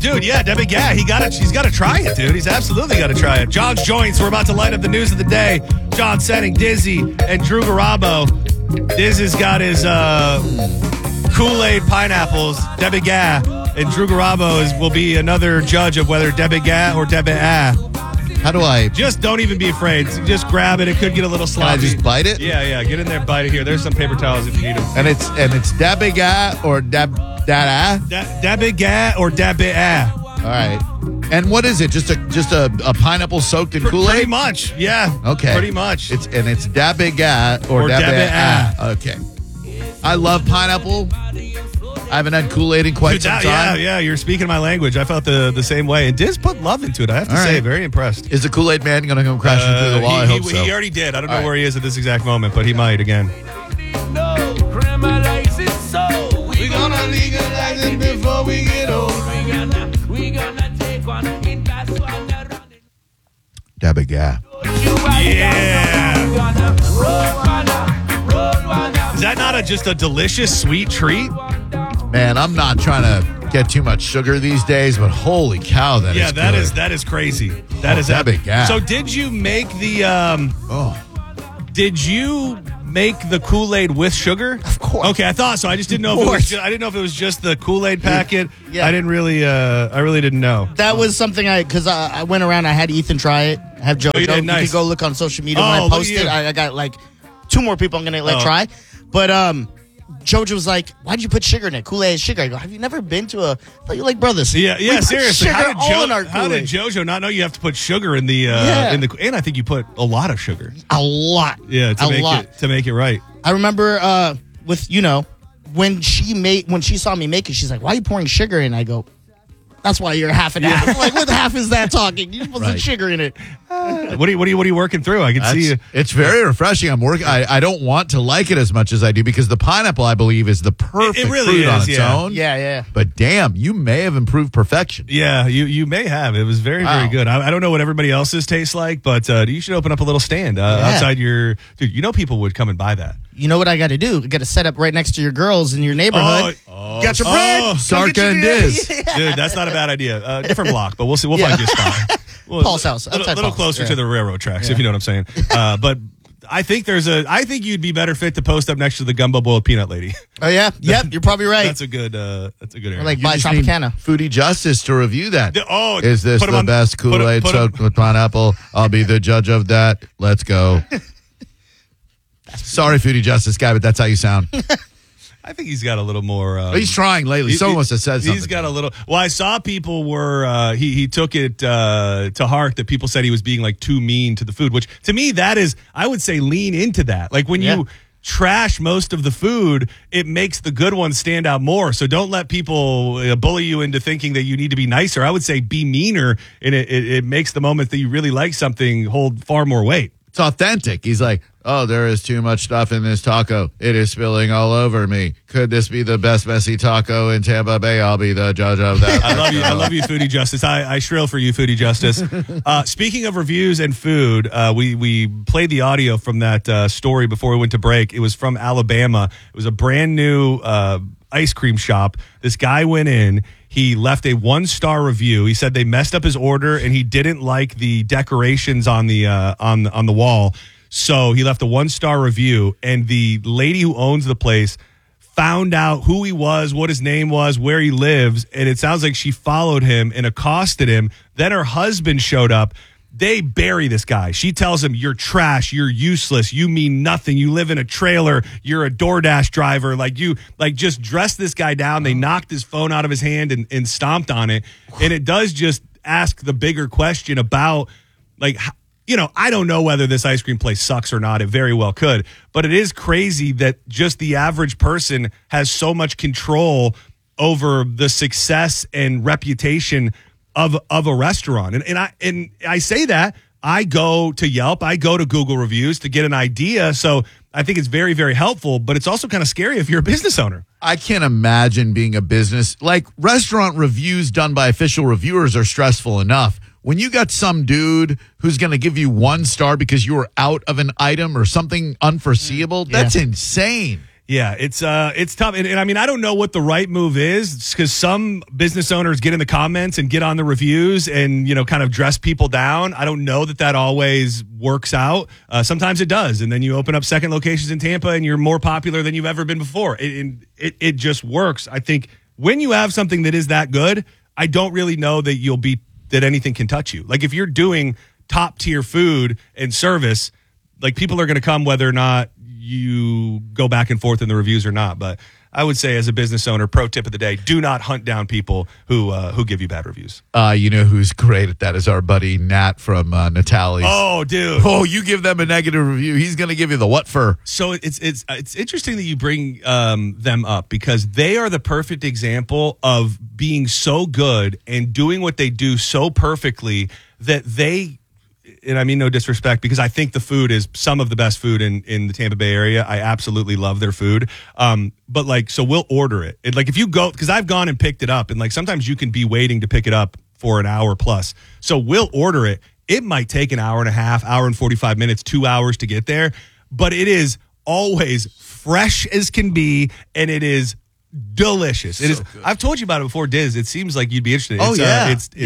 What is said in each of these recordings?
dude, yeah, Debbie Gah, he's got to try it, dude. He's absolutely got to try it. John's Joints, we're about to light up the news of the day. John Senning, Dizzy, and Drew Garabo. Diz has got his Kool-Aid pineapples, Debbie Gah, and Drew Garabo will be another judge of whether Debbie Gah or Debbie How do I? Just don't even be afraid. Just grab it. It could get a little sloppy. Can I just bite it? Yeah. Get in there, bite it. Here, there's some paper towels if you need them. And it's Debbie Gah or Dada? Debbie Gah or Debbie All right. And what is it? Just a pineapple soaked in Kool-Aid? Pretty much. Yeah. Okay. Pretty much. It's Debbie Gah or Debbie. Okay. I love pineapple. I haven't had Kool-Aid in quite some time. Yeah, you're speaking my language. I felt the same way. And Diz put love into it, I have to say. Very impressed. Is the Kool-Aid man going to come crashing through the wall? I hope so. He already did. I don't know where he is at this exact moment, but he might again. No, criminalize it so. We're going to legalize it before we get old. We gonna take one in that one. Debbie Gah. Yeah. Is that not just a delicious, sweet treat? Man, I'm not trying to get too much sugar these days, but holy cow, that is good. that is crazy. That is Debbie Gah. So did you make the Did you make the Kool-Aid with sugar? Of course. Okay, I thought so. I just didn't know if it was I didn't know if it was just the Kool-Aid packet. Yeah. I really didn't know. That was something because I went around, I had Ethan try it, have JoJo. you did? You Nice. can go look on social media. Oh, When I look at posted, you. I got like 2 more people I'm going to let try. But JoJo was like, why'd you put sugar in it? Kool-Aid is sugar. I go, have you never been to I thought you like brothers. Yeah, We put seriously. Sugar all in our How did Kool-Aid. JoJo not know you have to put sugar in the and I think you put a lot of sugar. A lot. Yeah, lot. To make it right. I remember with, when she saw me make it, she's like, why are you pouring sugar in? I go, that's why you're half and half. Like, what half is that talking? You put some sugar in it. What are you working through? I can see you. It's very refreshing. I don't want to like it as much as I do because the pineapple, I believe, is the perfect really fruit on is, its yeah. own. Yeah. But damn, you may have improved perfection. Yeah, you may have. It was very, very good. I don't know what everybody else's tastes like, but you should open up a little stand outside your... Dude, people would come and buy that. You know what I got to do? I got to set up right next to your girls in your neighborhood. Got your bread? Sarka and Diz. Dude, that's not a bad idea. Different block, but we'll see. We'll find you a spot. Paul's house. A little closer to the railroad tracks, if you know what I'm saying. But I think you'd be better fit to post up next to the gumbo boiled peanut lady. Oh yeah, yep. You're probably right. That's a good area. Or like You buy just need Tropicana. Foodie Justice to review that. Is this put 'em the on- best Kool-Aid put 'em- soaked with pineapple? I'll be the judge of that. Let's go. Sorry, Foodie Justice guy, but that's how you sound. I think he's got a little more. He's trying lately. Someone must have said something. He's got a little. Well, I saw people were. He took it to heart that people said he was being like too mean to the food, which to me that is, I would say, lean into that. Like when you trash most of the food, it makes the good ones stand out more. So don't let people bully you into thinking that you need to be nicer. I would say be meaner, and it makes the moment that you really like something hold far more weight. It's authentic. He's like, oh, there is too much stuff in this taco. It is spilling all over me. Could this be the best messy taco in Tampa Bay? I'll be the judge of that. I love you, Foodie Justice. I shrill for you, Foodie Justice. Speaking of reviews and food, we played the audio from that story before we went to break. It was from Alabama. It was a brand new ice cream shop. This guy went in. He left a 1-star review. He said they messed up his order and he didn't like the decorations on the on the wall. So he left a 1-star review, and the lady who owns the place found out who he was, what his name was, where he lives, and it sounds like she followed him and accosted him. Then her husband showed up. They bury this guy. She tells him, you're trash, you're useless, you mean nothing, you live in a trailer, you're a DoorDash driver, just dress this guy down. They knocked his phone out of his hand and stomped on it. And it does just ask the bigger question about, I don't know whether this ice cream place sucks or not. It very well could. But it is crazy that just the average person has so much control over the success and reputation of a restaurant. And I say that, I go to Yelp, I go to Google reviews to get an idea. So I think it's very, very helpful, but it's also kind of scary if you're a business owner. I can't imagine being a business. Like, restaurant reviews done by official reviewers are stressful enough. When you got some dude who's going to give you 1 star because you were out of an item or something unforeseeable, that's insane. Yeah, it's tough, and I mean, I don't know what the right move is because some business owners get in the comments and get on the reviews and kind of dress people down. I don't know that always works out. Sometimes it does, and then you open up second locations in Tampa, and you're more popular than you've ever been before. It just works. I think when you have something that is that good, I don't really know that that anything can touch you. Like if you're doing top tier food and service, like people are going to come whether or not you go back and forth in the reviews or not. But I would say as a business owner, pro tip of the day, do not hunt down people who give you bad reviews. You know who's great at that is our buddy Nat from Natalie's. Oh, dude. Oh, you give them a negative review, he's going to give you the what for. So it's interesting that you bring them up because they are the perfect example of being so good and doing what they do so perfectly that they, and I mean no disrespect because I think the food is some of the best food in the Tampa Bay area. I absolutely love their food. But so we'll order it. Like if you go, because I've gone and picked it up, and like sometimes you can be waiting to pick it up for an hour plus. So we'll order it. It might take an hour and a half, hour and 45 minutes, 2 hours to get there, but it is always fresh as can be, and it is delicious. It is. Good. I've told you about it before, Diz. It seems like you'd be interested. Oh, yeah.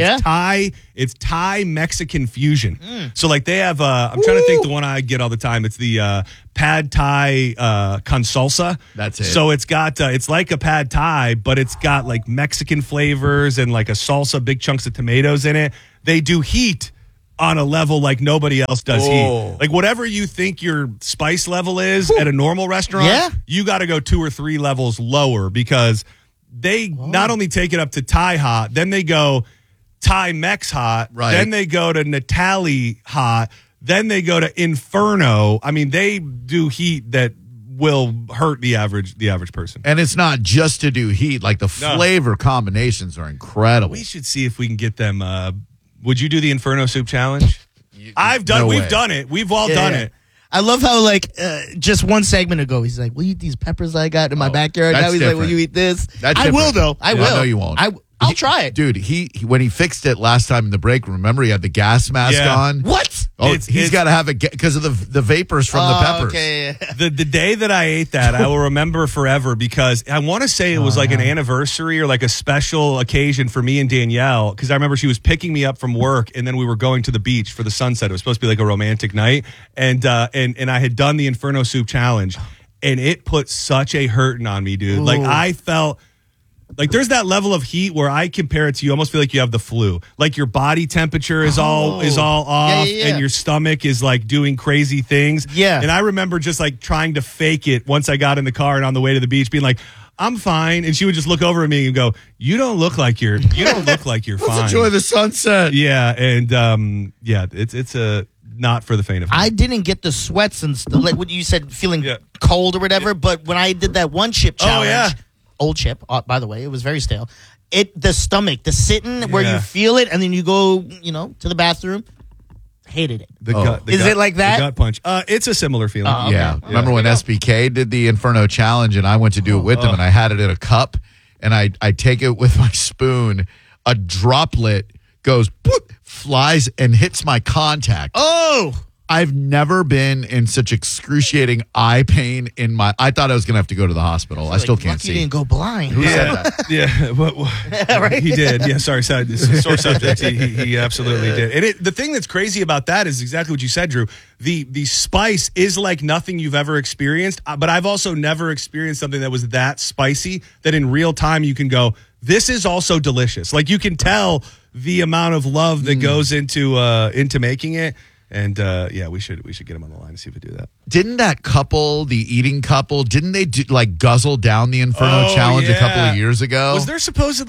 It's Thai Mexican fusion. So like they have I'm trying to think the one I get all the time. It's the pad Thai con salsa. That's it. So it's got it's like a pad Thai, but it's got like Mexican flavors and like a salsa, big chunks of tomatoes in it. They do heat on a level like nobody else does heat. Like whatever you think your spice level is at a normal restaurant, you got to go 2 or 3 levels lower because they not only take it up to Thai hot, then they go Thai Mex hot, then they go to Natalie hot, then they go to Inferno. I mean, they do heat that will hurt the average person. And it's not just to do heat. Like the flavor combinations are incredible. We should see if we can get them. Would you do the Inferno Soup Challenge? We've done it. We've all done it. I love how just one segment ago he's like, "Will you eat these peppers I got in my backyard?" Now he's like, "Will you eat this?" I will though. I will. No, you won't. I'll try it, dude. He when he fixed it last time in the break. Remember, he had the gas mask on. What? Oh, he's got to have it because of the vapors from the peppers. Okay. The day that I ate that, I will remember forever because I want to say it was like an anniversary or like a special occasion for me and Danielle because I remember she was picking me up from work and then we were going to the beach for the sunset. It was supposed to be like a romantic night, and I had done the Inferno Soup Challenge, and it put such a hurting on me, dude. Ooh. Like I felt. Like there's that level of heat where I compare it to you almost feel like you have the flu. Like your body temperature is all off and your stomach is like doing crazy things. Yeah. And I remember just like trying to fake it once I got in the car and on the way to the beach being like, I'm fine. And she would just look over at me and go, you don't look like you're fine. Let's enjoy the sunset. Yeah. And it's a not for the faint of heart. I didn't get the sweats and like what you said, feeling cold or whatever. But when I did that one chip challenge, old chip, by the way, it was very stale. The stomach, the sitting where you feel it, and then you go, to the bathroom. Hated it. Is it like that? The gut punch. It's a similar feeling. Okay. Yeah. Remember when SBK did the Inferno Challenge, and I went to do it with him, and I had it in a cup, and I take it with my spoon. A droplet goes, boop, flies, and hits my contact. Oh! I've never been in such excruciating eye pain in my. I thought I was going to have to go to the hospital. I still can't see. You didn't go blind. Who said that? Yeah, right? He did. Yeah, sorry, sore subject. He absolutely did. And the thing that's crazy about that is exactly what you said, Drew. The spice is like nothing you've ever experienced. But I've also never experienced something that was that spicy that in real time you can go, this is also delicious. Like you can tell the amount of love that goes into making it. And we should get him on the line to see if we do that. Didn't that couple, the eating couple, didn't they guzzle down the Inferno Challenge a couple of years ago? Was there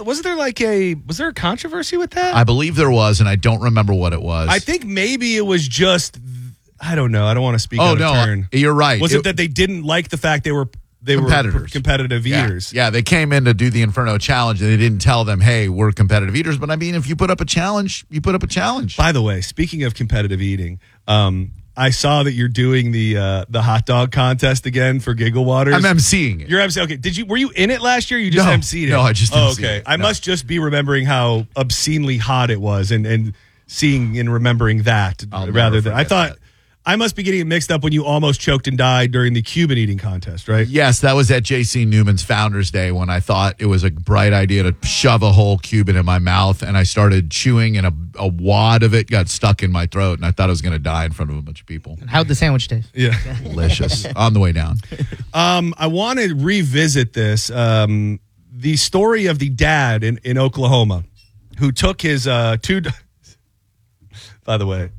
a controversy with that? I believe there was, and I don't remember what it was. I think maybe it was just, I don't know. I don't want to speak out of turn. You're right. Was it that they didn't like the fact they were competitive eaters? Yeah, they came in to do the Inferno Challenge, and they didn't tell them, hey, we're competitive eaters. But I mean, if you put up a challenge, you put up a challenge. By the way, speaking of competitive eating, I saw that you're doing the hot dog contest again for Giggle Waters. I'm emceeing it. You're emceeing. Okay. Were you in it last year? Or you just emceed it? No, I just emceed okay. it. I must just be remembering how obscenely hot it was and seeing and remembering that rather than I thought. I must be getting it mixed up when you almost choked and died during the Cuban eating contest, right? Yes, that was at J.C. Newman's Founders Day when I thought it was a bright idea to shove a whole Cuban in my mouth, and I started chewing, and a wad of it got stuck in my throat, and I thought I was going to die in front of a bunch of people. How'd the sandwich taste? Yeah. Delicious. On the way down. I want to revisit this. The story of the dad in Oklahoma who took his two... By the way...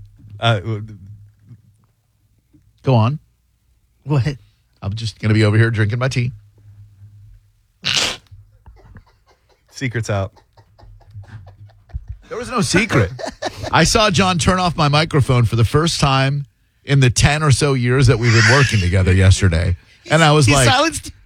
Go on. What? I'm just going to be over here drinking my tea. Secret's out. There was no secret. I saw John turn off my microphone for the first time in the 10 or so years that we've been working together yesterday. And I was like,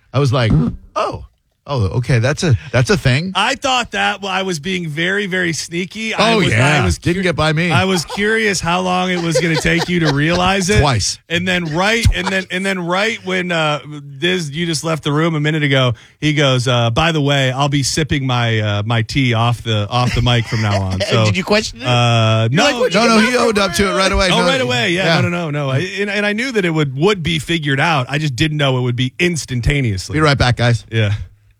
oh, okay, that's a thing. I thought that I was being very, very sneaky. Didn't get by me. I was curious how long it was going to take you to realize it. Twice. And then right when Diz, you just left the room a minute ago, he goes, by the way, I'll be sipping my tea off the mic from now on. So did you question it? No, he owned up to it right away. Oh, right away. Yeah. No. And I knew that it would be figured out. I just didn't know it would be instantaneously. Be right back, guys. Yeah.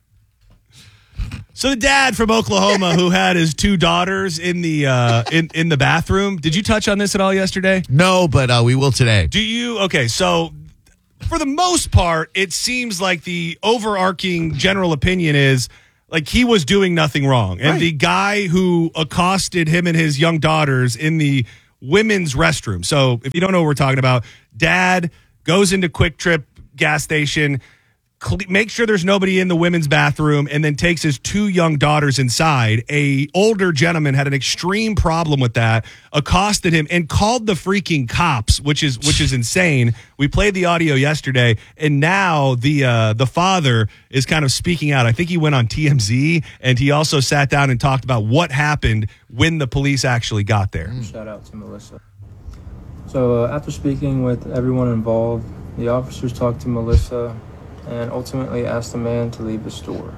So the dad from Oklahoma who had his two daughters in the in the bathroom. Did you touch on this at all yesterday? No, but we will today. Do you? Okay, so for the most part, it seems like the overarching general opinion is like he was doing nothing wrong. And the guy who accosted him and his young daughters in the women's restroom. So if you don't know what we're talking about, dad goes into Quick Trip gas station, make sure there's nobody in the women's bathroom, and then takes his two young daughters inside. A older gentleman had an extreme problem with that, accosted him, and called the freaking cops, which is insane. We played the audio yesterday, and now the father is kind of speaking out. I think he went on TMZ, and he also sat down and talked about what happened when the police actually got there. Shout out to Melissa. So after speaking with everyone involved, the officers talked to Melissa and ultimately asked the man to leave the store.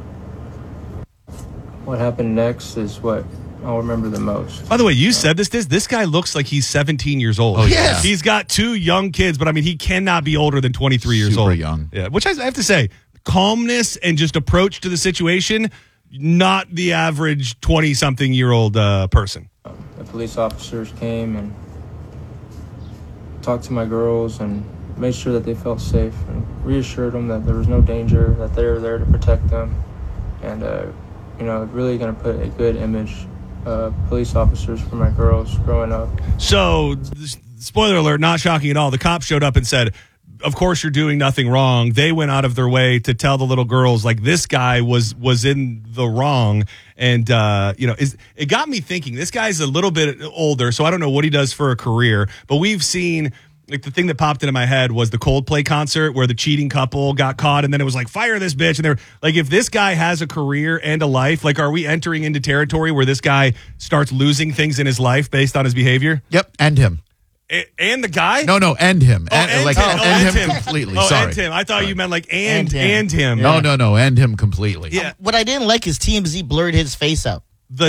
What happened next is what I'll remember the most. By the way, you said this guy looks like he's 17 years old. Oh, yeah. He's got two young kids, but I mean, he cannot be older than 23 years old. Super young. Yeah, which I have to say, calmness and just approach to the situation, not the average 20-something-year-old person. The police officers came and talked to my girls and made sure that they felt safe and reassured them that there was no danger, that they were there to protect them, and really going to put a good image of police officers for my girls growing up. So, spoiler alert, not shocking at all. The cops showed up and said, of course you're doing nothing wrong. They went out of their way to tell the little girls, like, this guy was in the wrong. And, it got me thinking, this guy's a little bit older, so I don't know what he does for a career, but we've seen... Like the thing that popped into my head was the Coldplay concert where the cheating couple got caught, and then it was like, fire this bitch. And they're like, if this guy has a career and a life, like, are we entering into territory where this guy starts losing things in his life based on his behavior? Yep, end him. And the guy? No, end him. End him completely. Oh, Sorry. end him. I thought you meant like and him. No, end him completely. Yeah. What I didn't like is TMZ blurred his face out. The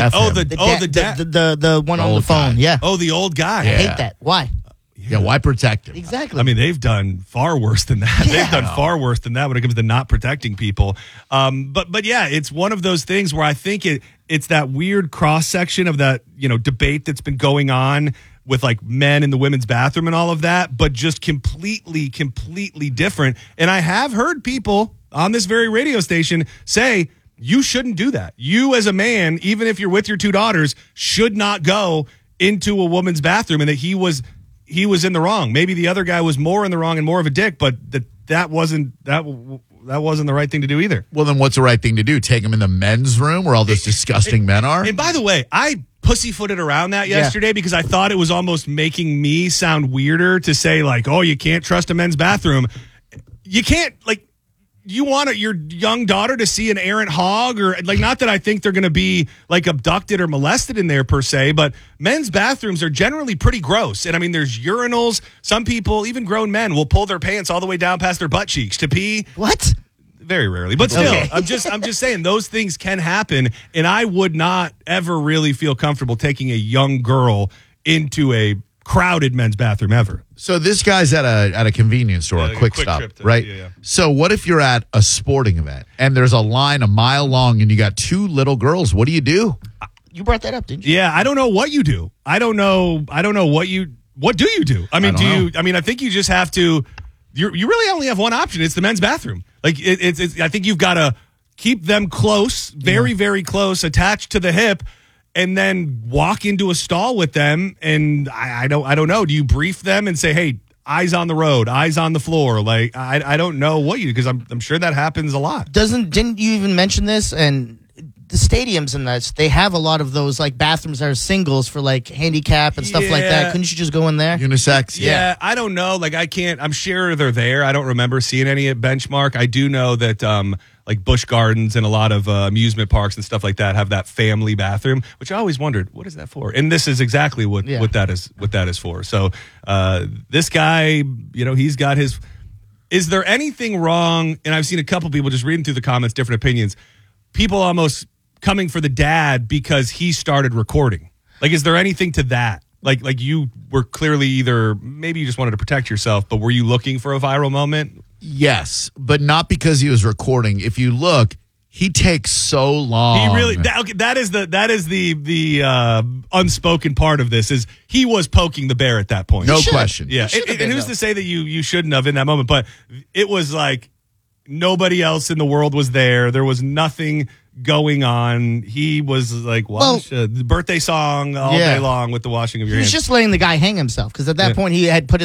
one on the phone. Guy. Yeah. Oh, the old guy. I hate that. Why? Yeah, why protect him? Exactly. I mean, they've done far worse than that. Yeah. They've done far worse than that when it comes to not protecting people. But yeah, it's one of those things where I think it's that weird cross section of that, debate that's been going on with like men in the women's bathroom and all of that, but just completely different. And I have heard people on this very radio station say, you shouldn't do that. You as a man, even if you're with your two daughters, should not go into a woman's bathroom, and that he was in the wrong. Maybe the other guy was more in the wrong and more of a dick, but that wasn't the right thing to do either. Well, then what's the right thing to do? Take him in the men's room where all those disgusting men are? And by the way, I pussyfooted around that yesterday because I thought it was almost making me sound weirder to say like, oh, you can't trust a men's bathroom. You can't, like, you want your young daughter to see an errant hog, or like, not that I think they're going to be like abducted or molested in there per se, but men's bathrooms are generally pretty gross. And I mean, there's urinals. Some people, even grown men, will pull their pants all the way down past their butt cheeks to pee. What? Very rarely, but still, Okay. I'm just saying those things can happen, and I would not ever really feel comfortable taking a young girl into a crowded men's bathroom ever. So this guy's at a convenience store, Yeah, a like a quick quick stop, trip to- right? yeah. So what if you're at a sporting event and there's a line a mile long and you got 2 little girls? What do you do? You brought that up, didn't you? Yeah, I don't know what you do. I don't know what do you do? I mean, I think you just have to. You really only have one option. It's the men's bathroom. Like it's I think you've got to keep them close, very very close, attached to the hip, and then walk into a stall with them. And I don't know. Do you brief them and say, hey, eyes on the road, eyes on the floor? Like I don't know what you do, because I'm sure that happens a lot. Didn't you even mention this? And the stadiums and that, they have a lot of those like bathrooms that are singles for like handicap and stuff like Yeah. that. Couldn't you just go in there? Unisex? Yeah, I don't know. Like I can't. I'm sure they're there. I don't remember seeing any at Benchmark. I do know that like Busch Gardens and a lot of amusement parks and stuff like that have that family bathroom, which I always wondered, what is that for? And this is exactly what that is for. So this guy, he's got his. Is there anything wrong? And I've seen a couple people just reading through the comments, different opinions. People almost coming for the dad because he started recording. Like, is there anything to that? Like you were clearly either maybe you just wanted to protect yourself, but were you looking for a viral moment? Yes, but not because he was recording. If you look, he takes so long. He really that is the unspoken part of this is he was poking the bear at that point. No question. Yeah, and who's to say that you shouldn't have in that moment? But it was like nobody else in the world was there. There was nothing going on. He was like, the birthday song all day long with the washing of your He was hands. just letting the guy hang himself because at that point he had put